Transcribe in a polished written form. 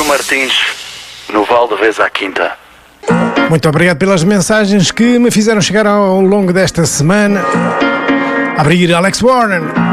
Martins, no Val de Vez à Quinta. Muito obrigado pelas mensagens que me fizeram chegar ao longo desta semana. A abrir Alex Warren.